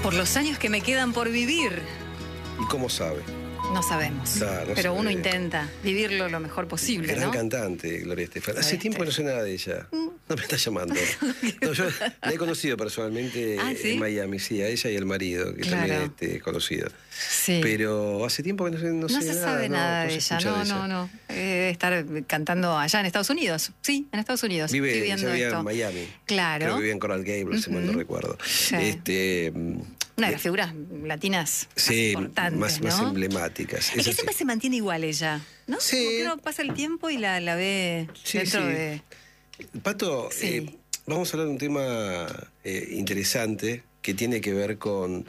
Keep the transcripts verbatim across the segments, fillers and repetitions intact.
Por los años que me quedan por vivir. ¿Y cómo sabe? No sabemos, Claro, no pero sabe. uno intenta vivirlo lo mejor posible, Gran ¿no? cantante, Gloria Estefan. Gloria Hace tiempo que no sé nada de ella. No me está llamando. No, yo la he conocido personalmente ¿Ah, sí? en Miami, sí, a ella y al marido, que Claro. también este, conocido. Sí. Pero hace tiempo que no sé, no No sé se nada. sabe no, nada no de se ella, escucha no, de ella. no, no. Eh, Debe estar cantando allá en Estados Unidos. Sí, en Estados Unidos. Vive, Estoy ella viendo vivía esto. en Miami. Claro. Creo que vivía en Coral Gables, si mal no Ujú. recuerdo. Sí. Este, Una de las figuras latinas más sí, importantes, más, ¿no? más emblemáticas. Es que así. siempre se mantiene igual ella, ¿no? Sí. Como que uno pasa el tiempo y la, la ve Sí, dentro sí. de... Pato, Sí. eh, vamos a hablar de un tema eh, interesante que tiene que ver con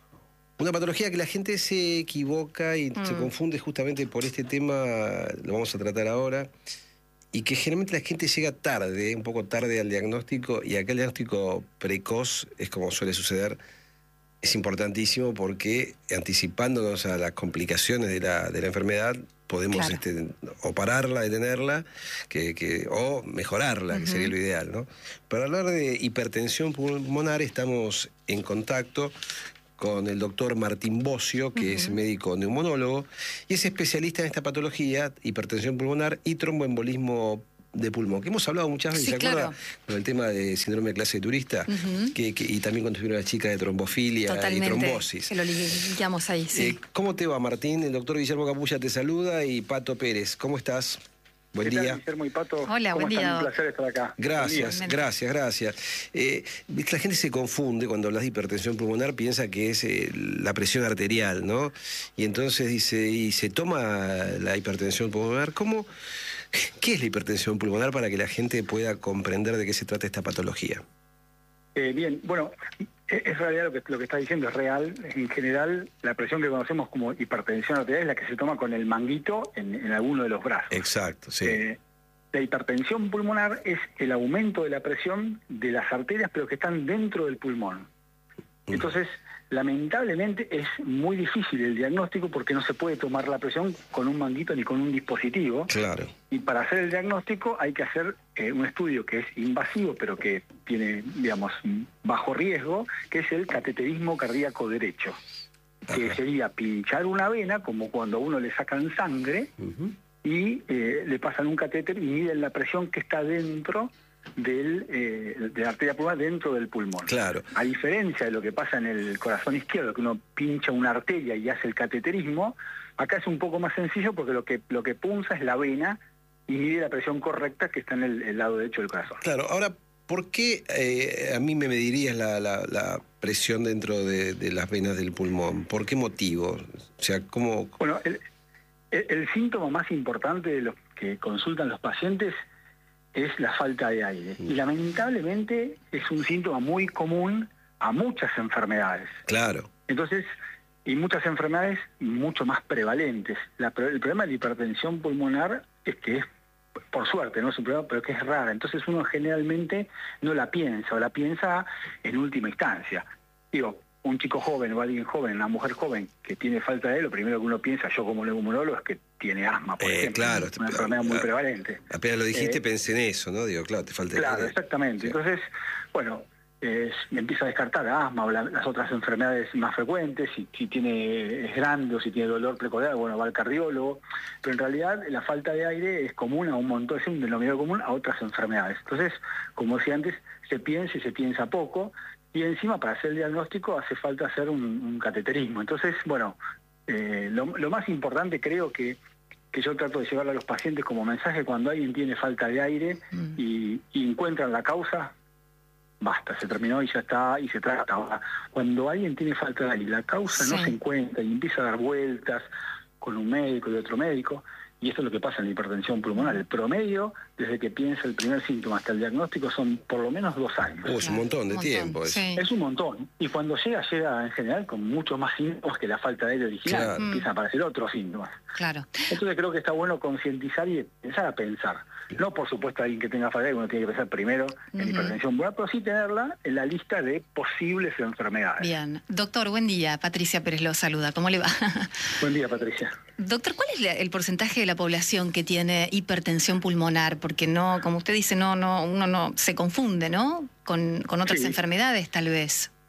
una patología que la gente se equivoca y Mm. se confunde justamente por este tema, lo vamos a tratar ahora, y que generalmente la gente llega tarde, un poco tarde al diagnóstico, y acá el diagnóstico precoz es como suele suceder. Es importantísimo porque anticipándonos a las complicaciones de la, de la enfermedad podemos Claro. este, o pararla, detenerla, que, que, o mejorarla, Uh-huh. que sería lo ideal, ¿no? Para hablar de hipertensión pulmonar estamos en contacto con el doctor Martín Bocio, que uh-huh. es médico neumonólogo y es especialista en esta patología, hipertensión pulmonar y tromboembolismo de pulmón, que hemos hablado muchas veces, Sí, ¿se acuerda? claro. Con el tema de síndrome de clase de turista, Uh-huh. que, que, y también cuando estuvieron las chicas de trombofilia Totalmente, y trombosis. que lo ligamos ahí, sí. Eh, ¿Cómo te va, Martín? El doctor Guillermo Capulla te saluda y Pato Pérez. ¿Cómo estás? Buen ¿Qué tal, día. Guillermo y Pato? Hola, ¿Cómo buen están? día. Un placer estar acá. Gracias, gracias, gracias. Eh, la gente se confunde cuando hablas de hipertensión pulmonar, piensa que es eh, la presión arterial, ¿no? Y entonces dice, y se toma la hipertensión pulmonar. ¿Cómo? ¿Qué es la hipertensión pulmonar para que la gente pueda comprender de qué se trata esta patología? Eh, bien, bueno, es realidad lo que, lo que está diciendo, es real. En general, la presión que conocemos como hipertensión arterial es la que se toma con el manguito en, en alguno de los brazos. Exacto, sí. Eh, la hipertensión pulmonar es el aumento de la presión de las arterias, pero que están dentro del pulmón. Entonces, lamentablemente es muy difícil el diagnóstico porque no se puede tomar la presión con un manguito ni con un dispositivo. Claro. Y para hacer el diagnóstico hay que hacer eh, un estudio que es invasivo, pero que tiene, digamos, bajo riesgo, que es el cateterismo cardíaco derecho. Que Ajá. sería pinchar una vena, como cuando a uno le sacan sangre, Uh-huh. y eh, le pasan un catéter y miden la presión que está dentro del, eh, de la arteria pulmonar, dentro del pulmón. Claro. A diferencia de lo que pasa en el corazón izquierdo, que uno pincha una arteria y hace el cateterismo, acá es un poco más sencillo porque lo que, lo que punza es la vena y mide la presión correcta que está en el, el lado derecho del corazón. Claro, ahora, ¿por qué eh, a mí me medirías la, la, la presión dentro de, de las venas del pulmón? ¿Por qué motivo? O sea, ¿cómo...? Bueno, el, el, el síntoma más importante de los que consultan los pacientes es la falta de aire. Y lamentablemente es un síntoma muy común a muchas enfermedades. Claro. Entonces, y muchas enfermedades mucho más prevalentes. La, el problema de la hipertensión pulmonar es que es, por suerte, no es un problema, pero que es rara. Entonces uno generalmente no la piensa, o la piensa en última instancia. Digo, un chico joven o alguien joven, una mujer joven que tiene falta de aire, lo primero que uno piensa, yo como neumonólogo, es que tiene asma, por Eh, ejemplo. claro, una enfermedad muy prevalente. Apenas lo dijiste, Eh, pensé en eso, ¿no? Digo, claro, te falta Claro, aire. exactamente. Sí. Entonces, bueno, eh, empieza a descartar asma o la, las otras enfermedades más frecuentes, si, si tiene, es grande o si tiene dolor precordial, bueno, va al cardiólogo, pero en realidad la falta de aire es común a un montón, es un denominador común a otras enfermedades. Entonces, como decía antes, se piensa y se piensa poco, y encima para hacer el diagnóstico hace falta hacer un, un cateterismo. Entonces, bueno, eh, lo, lo más importante creo que que yo trato de llevarle a los pacientes como mensaje cuando alguien tiene falta de aire mm. y, y encuentran la causa, basta, se terminó y ya está, y se trata. Ahora, cuando alguien tiene falta de aire y la causa sí. no se encuentra y empieza a dar vueltas con un médico y otro médico, y esto es lo que pasa en la hipertensión pulmonar, el promedio, desde que piensa el primer síntoma hasta el diagnóstico, son por lo menos dos años. Uh, es un montón de un tiempo. montón, Es. Sí. es un montón. Y cuando llega, llega en general con muchos más síntomas que la falta de aire original. Claro. Empiezan a aparecer otros síntomas. Claro. Entonces creo que está bueno concientizar y empezar a pensar. No, por supuesto, alguien que tenga falta de aire, uno tiene que pensar primero en uh-huh. hipertensión pulmonar, pero sí tenerla en la lista de posibles enfermedades. Bien. Doctor, buen día. Patricia Pérez lo saluda. ¿Cómo le va? Buen día, Patricia. Doctor, ¿cuál es la, el porcentaje de la población que tiene hipertensión pulmonar? Porque no, como usted dice, no, no, uno no se confunde, ¿no? Con, con otras sí. enfermedades, tal vez.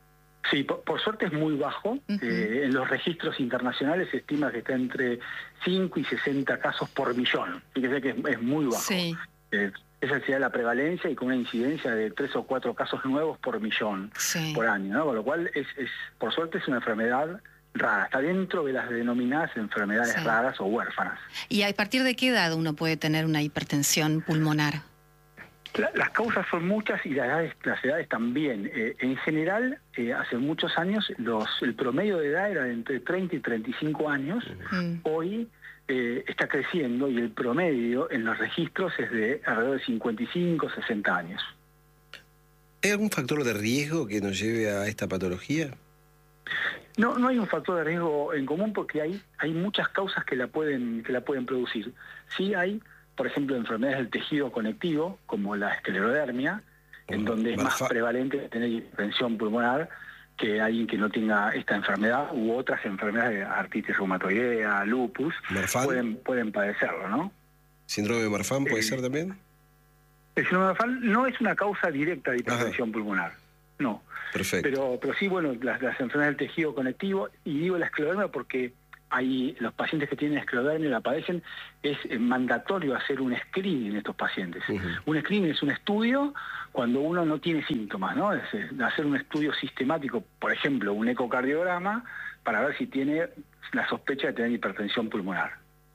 Sí, por, por suerte es muy bajo. Uh-huh. Eh, en los registros internacionales se estima que está entre cinco y sesenta casos por millón. Fíjese que es, es muy bajo. Sí. Eh, esa sería la prevalencia y con una incidencia de tres o cuatro casos nuevos por millón sí. por año, ¿no? Con lo cual, es, es, por suerte, es una enfermedad rara. Está dentro de las denominadas enfermedades sí. raras o huérfanas. ¿Y a partir de qué edad uno puede tener una hipertensión pulmonar? La, las causas son muchas y las edades, las edades también. Eh, en general, eh, hace muchos años, los, el promedio de edad era de entre treinta y treinta y cinco años. Mm. Hoy eh, está creciendo y el promedio en los registros es de alrededor de cincuenta y cinco, sesenta años. ¿Hay algún factor de riesgo que nos lleve a esta patología? No, no hay un factor de riesgo en común porque hay, hay muchas causas que la pueden, que la pueden producir. Sí hay, por ejemplo, enfermedades del tejido conectivo, como la esclerodermia, uh-huh. en donde es Marfa. más prevalente tener hipertensión pulmonar que alguien que no tenga esta enfermedad u otras enfermedades de artritis reumatoidea, lupus, pueden, pueden padecerlo, ¿no? ¿Síndrome de Marfan puede eh, ser también? El síndrome de Marfan no es una causa directa de hipertensión Ajá. pulmonar, no. Perfecto. Pero, pero sí, bueno, las, las enfermedades del tejido conectivo, y digo la esclerodermia porque hay los pacientes que tienen esclerodermia la padecen, es eh, mandatorio hacer un screening en estos pacientes. Uh-huh. Un screening es un estudio cuando uno no tiene síntomas, ¿no? Es, es hacer un estudio sistemático, por ejemplo, un ecocardiograma, para ver si tiene la sospecha de tener hipertensión pulmonar.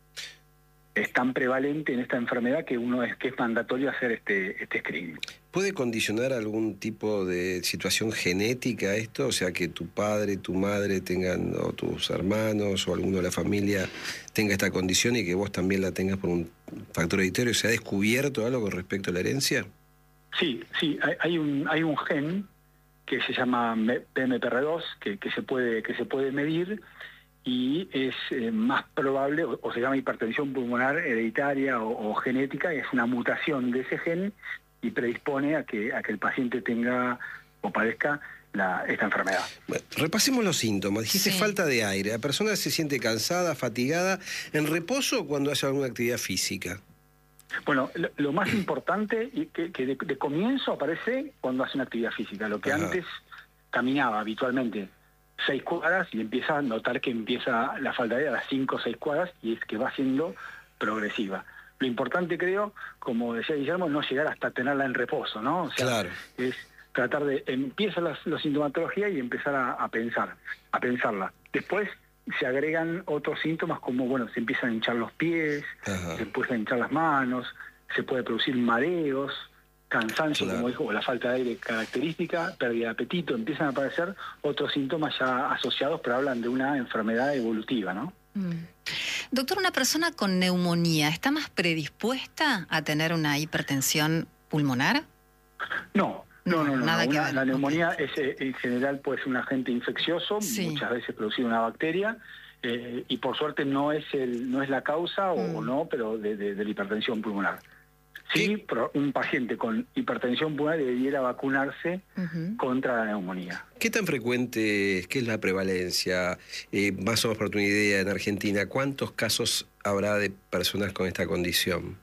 Es tan prevalente en esta enfermedad que uno es que es mandatorio hacer este, este screening. ¿Puede condicionar algún tipo de situación genética esto? O sea, que tu padre, tu madre tengan, o tus hermanos, o alguno de la familia tenga esta condición y que vos también la tengas por un factor hereditario. ¿Se ha descubierto algo con respecto a la herencia? Sí, sí, hay, hay un hay un gen que se llama P M P R dos que, que se puede que se puede medir y es eh, más probable, o, o se llama hipertensión pulmonar hereditaria o, o genética, es una mutación de ese gen y predispone a que a que el paciente tenga o padezca la, esta enfermedad. Bueno, repasemos los síntomas. Dijiste sí. falta de aire. La persona se siente cansada, fatigada, en reposo cuando hace alguna actividad física. Bueno, lo, lo más importante y que, que de, de comienzo aparece cuando hace una actividad física. Lo que Ajá. antes caminaba habitualmente seis cuadras y empieza a notar que empieza la falta de aire a las cinco o seis cuadras y es que va siendo progresiva. Lo importante, creo, como decía Guillermo, no llegar hasta tenerla en reposo, ¿no? O sea, claro. es tratar de... Empieza la, la sintomatología y empezar a, a pensar, a pensarla. Después se agregan otros síntomas como, bueno, se empiezan a hinchar los pies, Ajá. se empiezan a hinchar las manos, se puede producir mareos, cansancio, claro. como dijo, o la falta de aire característica, pérdida de apetito, empiezan a aparecer otros síntomas ya asociados, pero hablan de una enfermedad evolutiva, ¿no? Mm. Doctor, ¿una persona con neumonía está más predispuesta a tener una hipertensión pulmonar? No, no, no, no. Nada no. que Una, ver. La neumonía okay. es, en general puede ser un agente infeccioso, sí. muchas veces producir una bacteria, eh, y por suerte no es el no es la causa, o mm. no, pero de, de, de la hipertensión pulmonar. Sí, un paciente con hipertensión pulmonar debiera vacunarse uh-huh. contra la neumonía. ¿Qué tan frecuente es? ¿Qué es la prevalencia? Eh, más o menos por tu idea, en Argentina, ¿cuántos casos habrá de personas con esta condición?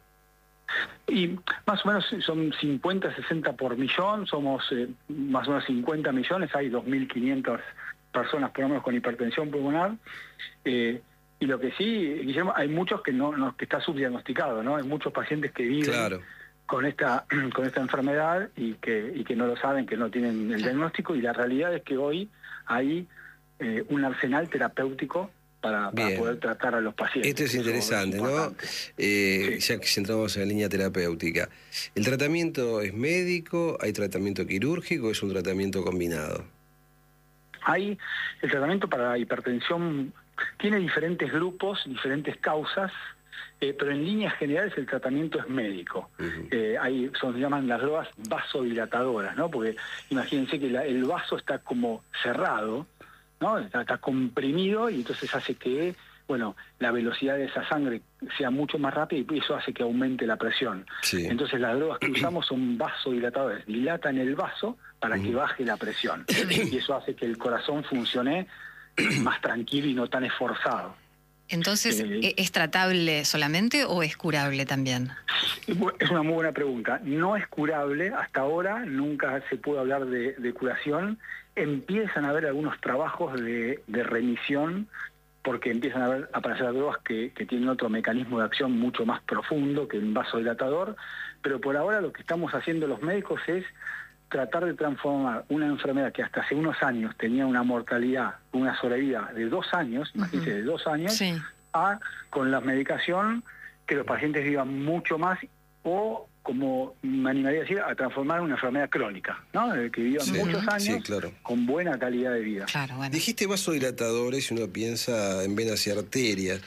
Y más o menos son cincuenta, sesenta por millón, somos eh, más o menos cincuenta millones, hay dos mil quinientas personas por lo menos con hipertensión pulmonar. Eh, Y lo que sí, Guillermo, hay muchos que no, no que está subdiagnosticado, ¿no? Hay muchos pacientes que viven claro. con esta con esta enfermedad y que y que no lo saben, que no tienen el diagnóstico, y la realidad es que hoy hay eh, un arsenal terapéutico para, para poder tratar a los pacientes. Esto es interesante, es ¿no? Eh, sí. Ya que entramos en la línea terapéutica. ¿El tratamiento es médico? ¿Hay tratamiento quirúrgico? ¿Es un tratamiento combinado? Hay el tratamiento para la hipertensión. Tiene diferentes grupos, diferentes causas, eh, pero en líneas generales el tratamiento es médico. Uh-huh. Eh, hay, son, se llaman las drogas vasodilatadoras, ¿no? Porque imagínense que la, el vaso está como cerrado, ¿no? Está, está comprimido y entonces hace que, bueno, la velocidad de esa sangre sea mucho más rápida y eso hace que aumente la presión. Sí. Entonces las drogas que usamos son vasodilatadores, dilatan el vaso para uh-huh. que baje la presión. Y eso hace que el corazón funcione más tranquilo y no tan esforzado. Entonces, eh, ¿es tratable solamente o es curable también? Es una muy buena pregunta. No es curable, hasta ahora nunca se pudo hablar de, de curación. empiezan a haber algunos trabajos de, de remisión, porque empiezan a, ver, a aparecer drogas que, que tienen otro mecanismo de acción mucho más profundo que un vasodilatador, pero por ahora lo que estamos haciendo los médicos es tratar de transformar una enfermedad que hasta hace unos años tenía una mortalidad, una sobrevida de dos años, uh-huh. imagínense, de dos años, sí. a, con la medicación, que los pacientes vivan mucho más, o, como me animaría a decir, a transformar una enfermedad crónica, ¿no? Que vivan sí. muchos años sí, claro. con buena calidad de vida. Claro, bueno. Dijiste vasodilatadores y uno piensa en venas y arterias.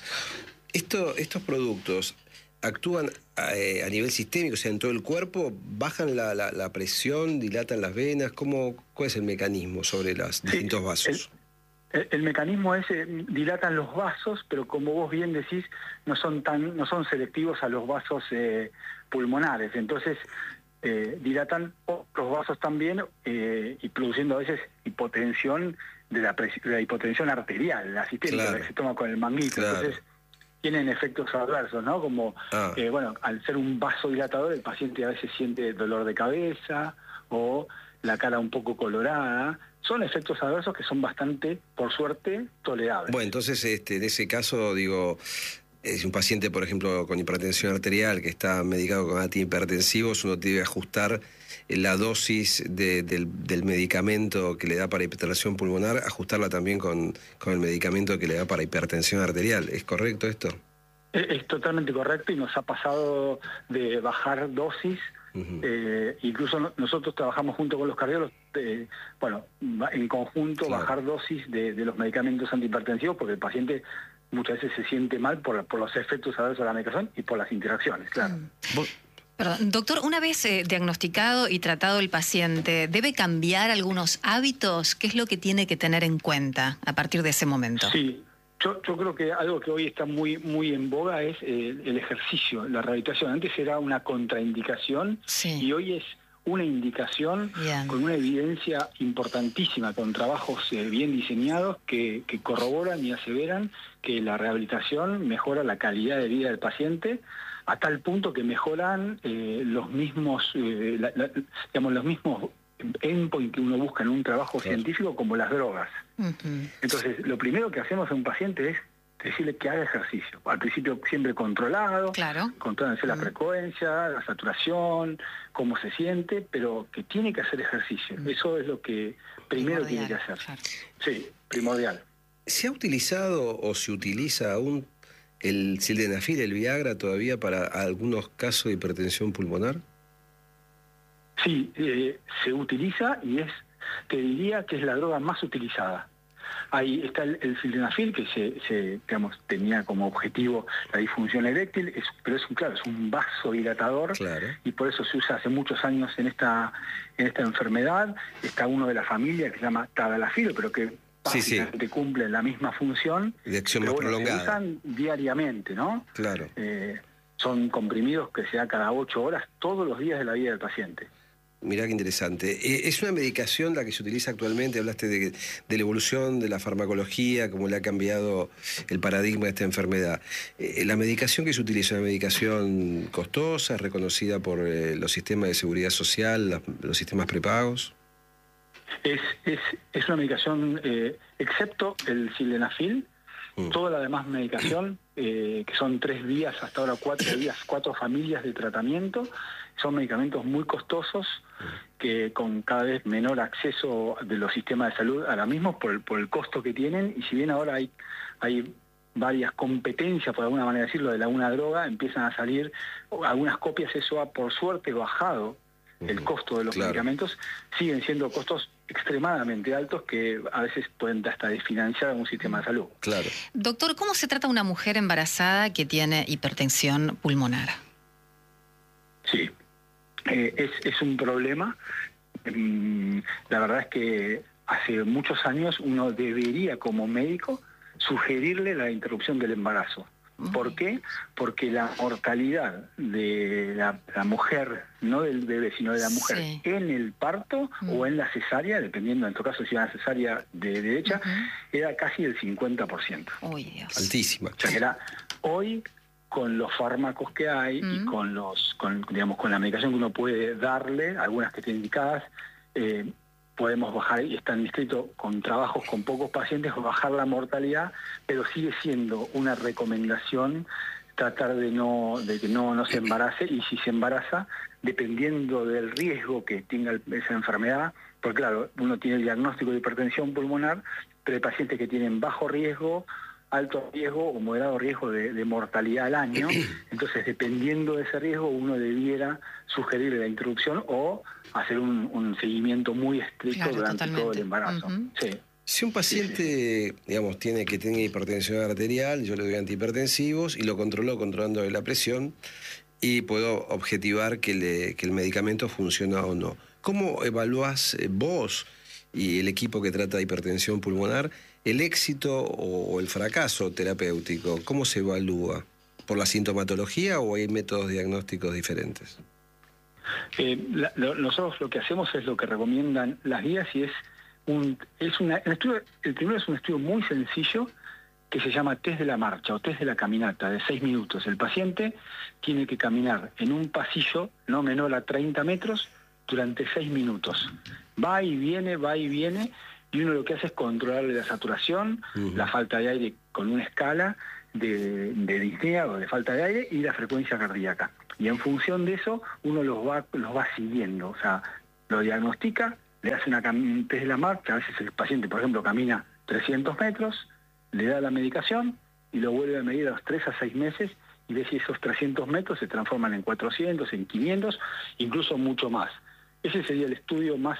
Esto, estos productos actúan eh, a nivel sistémico, o sea, en todo el cuerpo, bajan la, la, la presión, dilatan las venas. ¿Cómo, ¿Cuál es el mecanismo sobre los sí, distintos vasos? El, el, el mecanismo es, eh, dilatan los vasos, pero como vos bien decís, no son tan, no son selectivos a los vasos eh, pulmonares. Entonces, eh, dilatan otros vasos también eh, y produciendo a veces hipotensión de la, de la hipotensión arterial, la sistémica, claro. que se toma con el manguito. Claro. Entonces, tienen efectos adversos, ¿no? Como, ah. eh, bueno, al ser un vasodilatador, el paciente a veces siente dolor de cabeza o la cara un poco colorada. Son efectos adversos que son bastante, por suerte, tolerables. Bueno, entonces, este, en ese caso, digo, es un paciente, por ejemplo, con hipertensión arterial que está medicado con antihipertensivos, uno debe ajustar la dosis de, del, del medicamento que le da para hipertensión pulmonar, ajustarla también con, con el medicamento que le da para hipertensión arterial. ¿Es correcto esto? Es, es totalmente correcto y nos ha pasado de bajar dosis. Uh-huh. eh, incluso no, nosotros trabajamos junto con los cardiólogos, eh, bueno, en conjunto, claro. bajar dosis de, de los medicamentos antihipertensivos, porque el paciente muchas veces se siente mal por, por los efectos adversos de la medicación y por las interacciones, claro. Uh-huh. Perdón, doctor, una vez eh, diagnosticado y tratado el paciente, ¿debe cambiar algunos hábitos? ¿Qué es lo que tiene que tener en cuenta a partir de ese momento? Sí, yo, yo creo que algo que hoy está muy, muy en boga es eh, el ejercicio, la rehabilitación. Antes era una contraindicación sí. y hoy es una indicación bien. Con una evidencia importantísima, con trabajos eh, bien diseñados que, que corroboran y aseveran que la rehabilitación mejora la calidad de vida del paciente, a tal punto que mejoran eh, los mismos, eh, la, la, digamos, los mismos endpoints que uno busca en un trabajo claro. científico, como las drogas. Uh-huh. Entonces, lo primero que hacemos a un paciente es decirle que haga ejercicio. Al principio siempre controlado, claro. controlándose uh-huh. la frecuencia, la saturación, cómo se siente, pero que tiene que hacer ejercicio. Uh-huh. Eso es lo que primero primordial, tiene que hacer. Claro. Sí, primordial. ¿Se ha utilizado o se utiliza aún el sildenafil, el Viagra, todavía para algunos casos de hipertensión pulmonar? Sí, eh, se utiliza y es, te diría que es la droga más utilizada. Ahí está el, el sildenafil, que se, se, digamos, tenía como objetivo la disfunción eréctil, es, pero es un, claro, es un vasodilatador, claro. y por eso se usa hace muchos años en esta, en esta enfermedad. Está uno de la familia que se llama tadalafil, pero que sí, sí. cumplen la misma función, de acción pero más bueno, prolongada. Se usan diariamente, ¿no? Claro. Eh, son comprimidos que se da cada ocho horas, todos los días de la vida del paciente. Mirá qué interesante. Eh, ¿Es una medicación la que se utiliza actualmente? Hablaste de, de la evolución de la farmacología, cómo le ha cambiado el paradigma de esta enfermedad. Eh, ¿La medicación que se utiliza es una medicación costosa, es reconocida por eh, los sistemas de seguridad social, la, los sistemas prepagos? Es, es, es una medicación, eh, excepto el sildenafil, mm. toda la demás medicación, eh, que son tres días, hasta ahora cuatro días, cuatro familias de tratamiento, son medicamentos muy costosos, que con cada vez menor acceso de los sistemas de salud ahora mismo por el, por el costo que tienen, y si bien ahora hay, hay varias competencias, por alguna manera decirlo, de la una droga, empiezan a salir algunas copias, eso ha por suerte bajado el costo de los claro. medicamentos, siguen siendo costos extremadamente altos que a veces pueden hasta desfinanciar un sistema de salud. Claro. Doctor, ¿cómo se trata una mujer embarazada que tiene hipertensión pulmonar? Sí, eh, es, es un problema. Mm, la verdad es que hace muchos años uno debería, como médico, sugerirle la interrupción del embarazo. ¿Por qué? Porque la mortalidad de la, la mujer, no del bebé, sino de la mujer sí. en el parto uh-huh. o en la cesárea, dependiendo en tu caso si era una cesárea de derecha, uh-huh. era casi el cincuenta por ciento. Uy, Dios. Altísima. O sea que era, hoy, con los fármacos que hay uh-huh. y con los, con, digamos, con la medicación que uno puede darle, algunas que estén indicadas, eh, podemos bajar, y está inscrito con trabajos con pocos pacientes, bajar la mortalidad, pero sigue siendo una recomendación tratar de no de que no, no se embarace, y si se embaraza, dependiendo del riesgo que tenga esa enfermedad, porque claro, uno tiene el diagnóstico de hipertensión pulmonar, pero hay pacientes que tienen bajo riesgo, alto riesgo o moderado riesgo de, de mortalidad al año. Entonces, dependiendo de ese riesgo, uno debiera sugerir la interrupción o hacer un, un seguimiento muy estricto claro, durante totalmente. todo el embarazo. Uh-huh. Sí. Si un paciente, sí, sí. digamos, tiene que tener hipertensión arterial, yo le doy antihipertensivos y lo controlo controlando la presión y puedo objetivar que, le, que el medicamento funciona o no. ¿Cómo evaluás vos y el equipo que trata de hipertensión pulmonar el éxito o el fracaso terapéutico? ¿Cómo se evalúa? ¿Por la sintomatología o hay métodos diagnósticos diferentes? Eh, la, lo, nosotros lo que hacemos es lo que recomiendan las guías y es un es una el, estudio, el primero es un estudio muy sencillo que se llama test de la marcha o test de la caminata de seis minutos. El paciente tiene que caminar en un pasillo no menor a treinta metros durante seis minutos. Va y viene, va y viene, y uno lo que hace es controlarle la saturación, uh-huh. la falta de aire con una escala de, de disnea o de falta de aire y la frecuencia cardíaca. Y en función de eso, uno los va, los va siguiendo, o sea, lo diagnostica, le hace una cam- test de la marcha, a veces el paciente, por ejemplo, camina trescientos metros, le da la medicación y lo vuelve a medir a los tres a seis meses y ve si esos trescientos metros se transforman en cuatrocientos, en quinientos, incluso mucho más. Ese sería el estudio más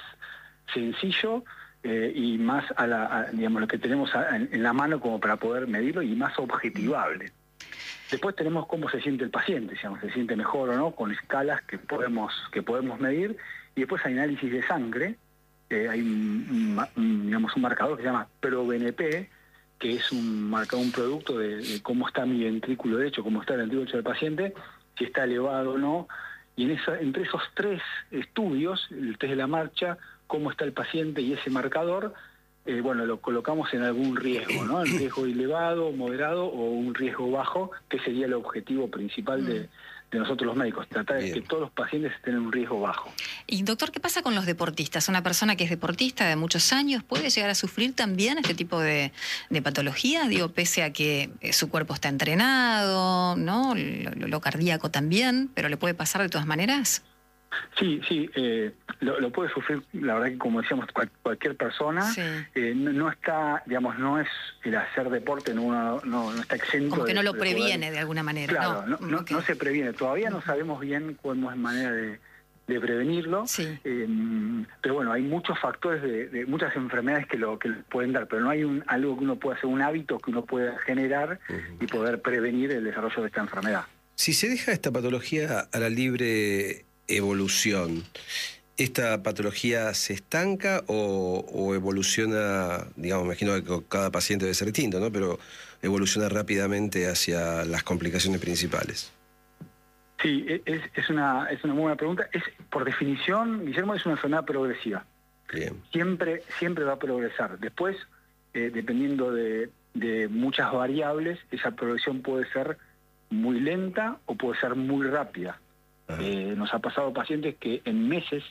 sencillo eh, y más a la, a, digamos, lo que tenemos a, en, en la mano como para poder medirlo y más objetivable. Después tenemos cómo se siente el paciente, digamos, se siente mejor o no, con escalas que podemos, que podemos medir, y después hay análisis de sangre, eh, hay un, un, digamos, un marcador que se llama ProBNP, que es un marcador, un producto de, de cómo está mi ventrículo derecho, cómo está el ventrículo derecho del paciente, si está elevado o no, y en esa, entre esos tres estudios, el test de la marcha, cómo está el paciente y ese marcador, eh, bueno, lo colocamos en algún riesgo, ¿no? El riesgo elevado, moderado o un riesgo bajo, que sería el objetivo principal de, de nosotros los médicos, tratar de que todos los pacientes estén en un riesgo bajo. Y doctor, ¿qué pasa con los deportistas? Una persona que es deportista de muchos años, ¿puede llegar a sufrir también este tipo de, de patologías? Digo, pese a que su cuerpo está entrenado, ¿no? Lo, lo cardíaco también, pero ¿le puede pasar de todas maneras? Sí, sí, eh, lo, lo puede sufrir, la verdad que como decíamos, cual, cualquier persona, sí. eh, no, no está, digamos, no es el hacer deporte, no, no, no está exento. Como que de, no lo de previene poder, de alguna manera. Claro, no, no, okay. no se previene, todavía no sabemos bien cómo es manera de, de prevenirlo, sí. eh, pero bueno, hay muchos factores, de, de muchas enfermedades que lo que pueden dar, pero no hay un algo que uno pueda hacer, un hábito que uno pueda generar uh-huh. y poder prevenir el desarrollo de esta enfermedad. Si se deja esta patología a la libre evolución, ¿esta patología se estanca o, o evoluciona? Digamos, me imagino que cada paciente debe ser distinto, ¿no? Pero evoluciona rápidamente hacia las complicaciones principales. Sí, es, es, una, es una muy buena pregunta. Es, por definición, Guillermo, es una enfermedad progresiva. Bien. Siempre, siempre va a progresar. Después, eh, dependiendo de, de muchas variables, esa progresión puede ser muy lenta o puede ser muy rápida. Eh, nos ha pasado pacientes que en meses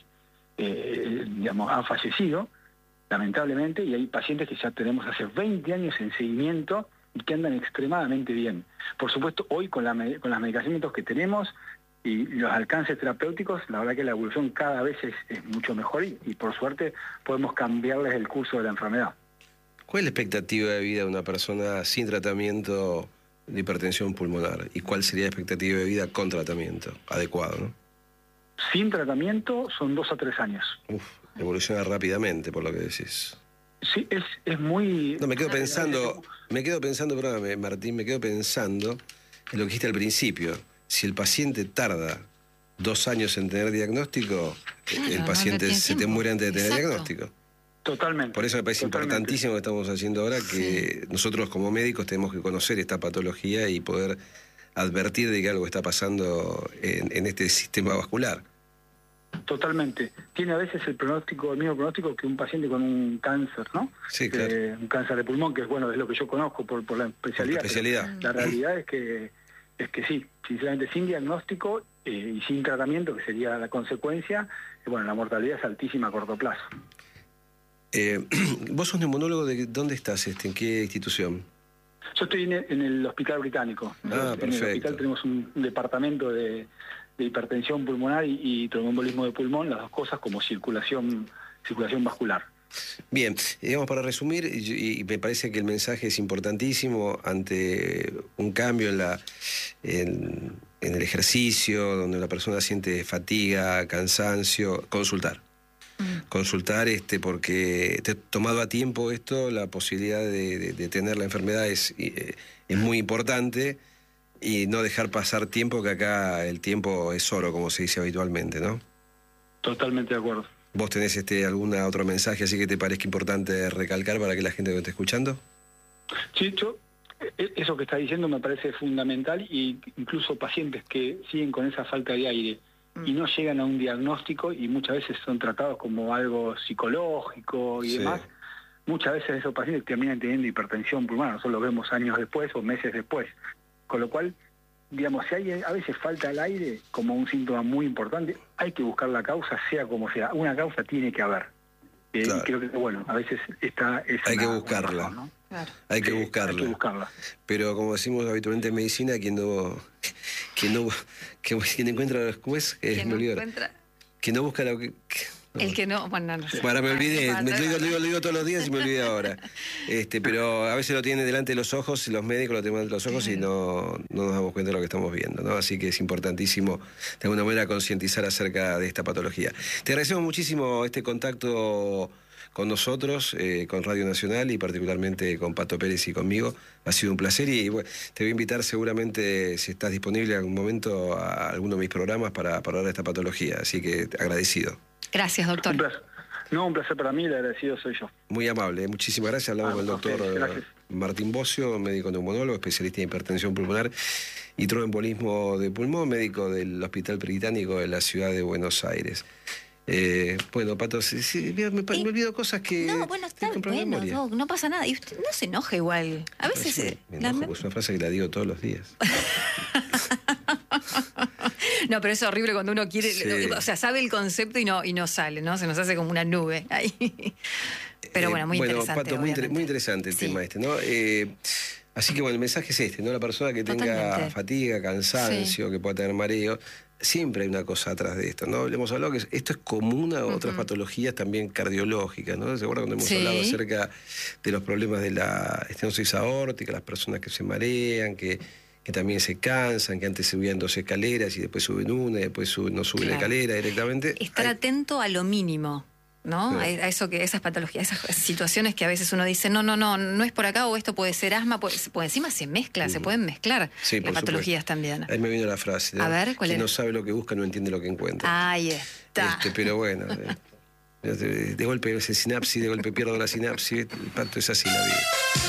eh, digamos, han fallecido, lamentablemente, y hay pacientes que ya tenemos hace veinte años en seguimiento y que andan extremadamente bien. Por supuesto, hoy con, la, con los medicamentos que tenemos y los alcances terapéuticos, la verdad que la evolución cada vez es, es mucho mejor y, y por suerte podemos cambiarles el curso de la enfermedad. ¿Cuál es la expectativa de vida de una persona sin tratamiento de hipertensión pulmonar? ¿Y cuál sería la expectativa de vida con tratamiento adecuado, no? Sin tratamiento son dos a tres años. Uf, evoluciona rápidamente, por lo que decís. Sí, es, es muy... No, me quedo pensando, me quedo pensando, perdóname, Martín, me quedo pensando en lo que dijiste al principio. Si el paciente tarda dos años en tener diagnóstico, claro, el paciente no se te muere antes de tener Exacto. diagnóstico. Totalmente. Por eso me parece Totalmente. importantísimo lo que estamos haciendo ahora, que sí. nosotros como médicos tenemos que conocer esta patología y poder advertir de que algo está pasando en, en este sistema vascular. Totalmente. Tiene a veces el pronóstico, el mismo pronóstico que un paciente con un cáncer, ¿no? Sí, claro. Eh, un cáncer de pulmón, que es bueno, es lo que yo conozco por, por la especialidad. Por la especialidad. La realidad es que es que sí, sinceramente, sin diagnóstico eh, y sin tratamiento, que sería la consecuencia, eh, bueno, la mortalidad es altísima a corto plazo. Eh, ¿Vos sos neumonólogo de dónde estás? Este, ¿En qué institución? Yo estoy en el, en el Hospital Británico. Ah, en perfecto. el hospital tenemos un, un departamento de, de hipertensión pulmonar y, y tromboembolismo de pulmón, las dos cosas como circulación, circulación vascular. Bien, digamos para resumir, y, y me parece que el mensaje es importantísimo ante un cambio en, la, en, en el ejercicio, donde la persona siente fatiga, cansancio, consultar. Consultar este porque te, tomado a tiempo esto, la posibilidad de, de, de tener la enfermedad es, eh, es muy importante y no dejar pasar tiempo, que acá el tiempo es oro, como se dice habitualmente, ¿no? Totalmente de acuerdo. ¿Vos tenés este algún otro mensaje así que te parezca importante recalcar para que la gente que esté escuchando? Sí, yo, eso que está diciendo me parece fundamental, y incluso pacientes que siguen con esa falta de aire y no llegan a un diagnóstico y muchas veces son tratados como algo psicológico y Sí. demás, muchas veces esos pacientes terminan teniendo hipertensión pulmonar, nosotros lo vemos años después o meses después, con lo cual, digamos, si hay a veces falta el aire como un síntoma muy importante, hay que buscar la causa, sea como sea, una causa tiene que haber. Eh, Claro. Y creo que, bueno, a veces está... Es Hay una, que buscarla. una razón, ¿no? Claro. Hay que Sí, buscarla. Hay que buscarla. Pero como decimos habitualmente en medicina, quien no, quien no, que, quien encuentra, ¿cómo es? Eh, Que me no olvidé. encuentra... Quien no busca lo que... que- no. El que no, bueno, no sé. Bueno, me olvidé, Ah, me, no, lo, digo, no, lo, digo, lo digo todos los días y me olvidé ahora. Este, pero a veces lo tienen delante de los ojos, los médicos lo tienen delante de los ojos y no, no nos damos cuenta de lo que estamos viendo, ¿no? Así que es importantísimo de alguna manera concientizar acerca de esta patología. Te agradecemos muchísimo este contacto con nosotros, eh, con Radio Nacional y particularmente con Pato Pérez y conmigo. Ha sido un placer y bueno, te voy a invitar seguramente, si estás disponible en algún momento, a alguno de mis programas para, para hablar de esta patología. Así que agradecido. Gracias, doctor. Un placer. No, un placer para mí, el agradecido soy yo. Muy amable, muchísimas gracias. Hablamos Ah, con el doctor ok, gracias. Martín Bocio, médico neumonólogo, especialista en hipertensión pulmonar y tromboembolismo de pulmón, médico del Hospital Británico de la ciudad de Buenos Aires. Eh, bueno, Pato, sí, sí, me, me, me olvido cosas que... No, bueno, está tengo en bueno, memoria. no, no pasa nada. Y usted no se enoja igual. A veces... Me eh, enojo, la- porque es una frase que la digo todos los días. No, pero es horrible cuando uno quiere, Sí. o sea, sabe el concepto y no y no sale, ¿no? Se nos hace como una nube ahí. Pero bueno, muy Eh, bueno, interesante. Pato, muy, inter- obviamente. muy interesante el Sí. tema este, ¿no? Eh, así que bueno, el mensaje es este, ¿no? La persona que tenga Totalmente. fatiga, cansancio, que pueda tener mareo, siempre hay una cosa atrás de esto, ¿no? Le hemos hablado que esto es común a otras Ujú. patologías también cardiológicas, ¿no? ¿Se acuerdan cuando hemos Sí. hablado acerca de los problemas de la estenosis aórtica, las personas que se marean, que, que también se cansan, que antes subían dos escaleras y después suben una y después suben- no suben la Claro. escalera directamente? Estar Hay- atento a lo mínimo, ¿no? Sí. A, a eso que, esas patologías, esas situaciones que a veces uno dice, no, no, no, no es por acá, o esto puede ser asma, pues, pues encima se mezcla, se pueden mezclar Sí, las por patologías también. Ahí me vino la frase, ¿no? A ver, ¿cuál Quien era? no sabe lo que busca no entiende lo que encuentra. Ahí está. Este, pero bueno, eh, de, de golpe ese sinapsis, de golpe pierdo la sinapsis, Pato, es así la vida.